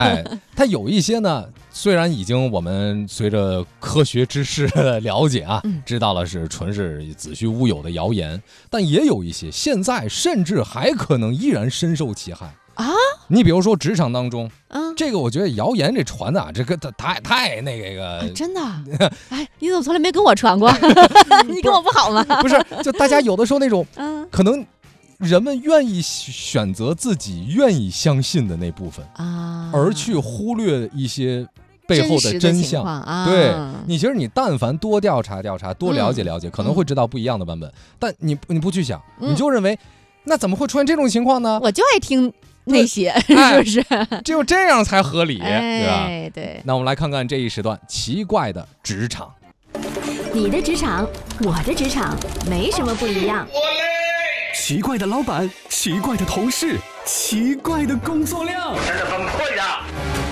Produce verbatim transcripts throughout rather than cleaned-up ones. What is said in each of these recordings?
哎，它有一些呢，虽然已经我们随着科学知识的了解啊， 嗯、 知道了是纯是子虚乌有的谣言，但也有一些现在甚至还可能依然深受其害啊。 你比如说职场当中， 嗯， 这个我觉得谣言这传的啊，这个太太那个、 啊、真的，哎，你怎么从来没跟我传过？你跟我不好吗？ 不是，就大家有的时候那种， 嗯， 可能人们愿意选择自己愿意相信的那部分啊， 而去忽略一些背后的真相。 啊、 对，你其实你但凡多调查调查，多了解了解，嗯、可能会知道不一样的版本。嗯、但你你不去想， 嗯、 你就认为那怎么会出现这种情况呢？ 我就爱听那些， 哎、 是不是？ 只有这样才合理， 哎、 对吧？ 对。 那我们来看看这一时段奇怪的职场。 你的职场，我的职场，没什么不一样。 奇怪的老板，奇怪的同事，奇怪的工作量， 真的崩溃了。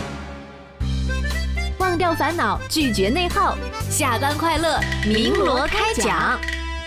忘掉烦恼，拒绝内耗，下班快乐，鸣锣开讲。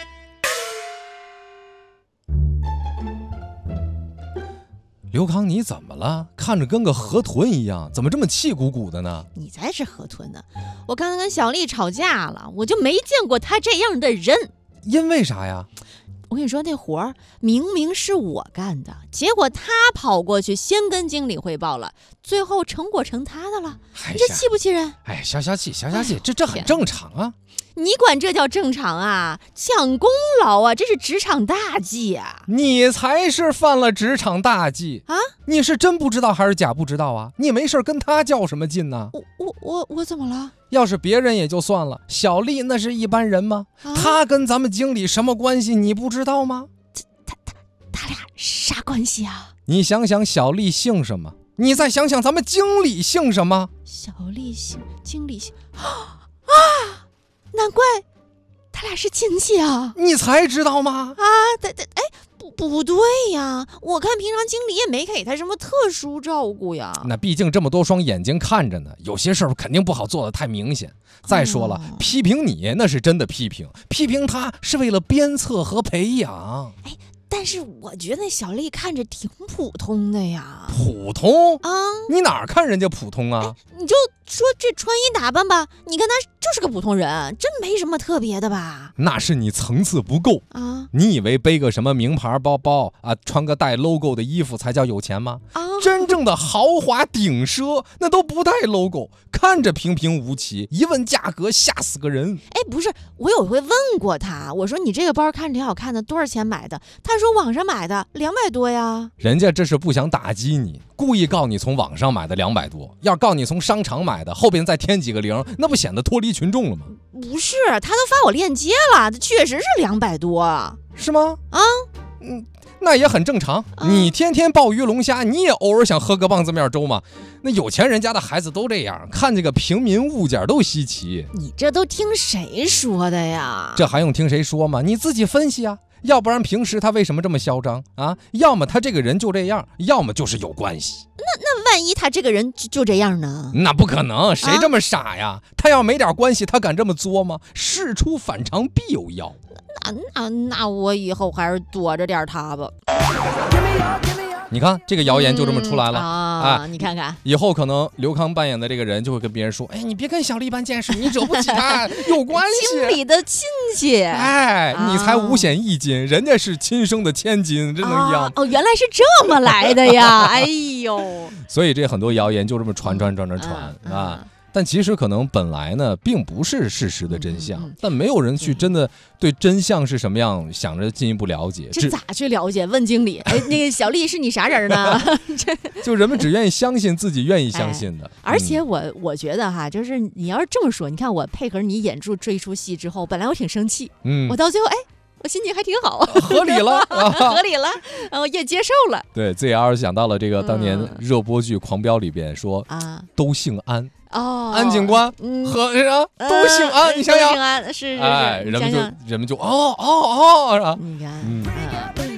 刘康，你怎么了？看着跟个河豚一样，怎么这么气鼓鼓的呢？ 你才是河豚呢！我刚刚跟小丽吵架了，我就没见过她这样的人。 因为啥呀？ 我跟你说，那活儿明明是我干的，结果他跑过去先跟经理汇报了，最后成果成他的了，你这气不气人？ 哎，消消气，消消气，这这很正常啊。 你管这叫正常啊？抢功劳啊，这是职场大忌啊！ 你才是犯了职场大忌啊！ 你是真不知道还是假不知道啊？你没事跟他较什么劲呢？ 我我我我怎么了？ 要是别人也就算了，小丽那是一般人吗？啊、他跟咱们经理什么关系？你不知道吗？ 他他他俩啥关系啊？ 你想想，小丽姓什么？你再想想咱们经理姓什么？ 小丽姓，经理姓啊！难怪他俩是亲戚啊！ 你才知道吗？ 啊，对对，哎，不不对呀！我看平常经理也没给他什么特殊照顾呀。 那毕竟这么多双眼睛看着呢，有些事儿肯定不好做得太明显。再说了，哦、批评你那是真的批评，批评他是为了鞭策和培养。 哎，但是我觉得那小丽看着挺普通的呀。 普通啊？ 你哪儿看人家普通啊？ 你就说这穿衣打扮吧，你看他就是个普通人，真没什么特别的吧？ 那是你层次不够啊！你以为背个什么名牌包包啊，穿个带 logo 的衣服才叫有钱吗？啊！真正的豪华顶奢那都不带 logo， 看着平平无奇，一问价格吓死个人。 哎，不是，我有一回问过他，我说你这个包看着挺好看的，多少钱买的？他说网上买的两百多呀。 人家这是不想打击你，故意告你从网上买的两百多，要告你从商场买的，后边再添几个零，那不显得脱离群众了吗？ 不是，他都发我链接了，这确实是两百多， 是吗？ 啊， 嗯，那也很正常。啊、你天天鲍鱼龙虾，你也偶尔想喝个棒子面粥吗？那有钱人家的孩子都这样，看这个平民物件都稀奇。 你这都听谁说的呀？ 这还用听谁说吗？你自己分析啊。要不然平时他为什么这么嚣张啊？要么他这个人就这样，要么就是有关系。 那那万一他这个人就就这样呢？ 那不可能，谁这么傻呀？啊、他要没点关系，他敢这么作吗？事出反常必有妖。 那那那我以后还是躲着点他吧。 你看这个谣言就这么出来了、 嗯、啊！哎、你看看， 以后可能刘康扮演的这个人就会跟别人说：“哎，你别跟小丽办见识，你惹不起他，有关系。” 经理的亲戚， 哎，啊、你才五险一金，人家是亲生的千金，这能一样、 啊？哦，原来是这么来的呀！哎呦， 所以这很多谣言就这么传传传传传、嗯、啊。嗯但其实可能本来呢，并不是事实的真相，嗯嗯、但没有人去真的对真相是什么样想着进一步了解。 这咋去了解？问经理，哎，那个小丽是你啥人呢？ 就人们只愿意相信自己愿意相信的。哎、 而且我、嗯、我觉得哈，就是你要是这么说，你看我配合你演出这出戏之后，本来我挺生气，嗯，我到最后哎。我心情还挺好， 合理了， 合理了，然后也接受了。 对 ，Z L 想到了这个当年热播剧《狂飙》里边说啊，都姓安哦， 安警官和啥都姓安，你想想， 都姓安是是是， 哎，人们就人们就哦哦哦，是吧？ 你看，嗯。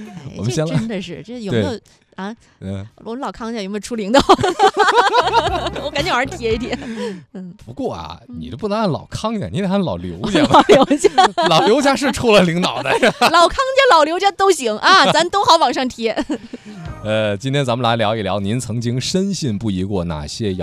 们先来， 真的是这有没有啊？ 嗯， 我们老康家有没有出领导？我赶紧往上贴一贴。 嗯，不过啊，你这不能按老康家，你得按老刘家。 老刘家， 老刘家是出了领导的。 老康家、老刘家都行啊，咱都好往上贴。 呃，今天咱们来聊一聊，您曾经深信不疑过哪些谣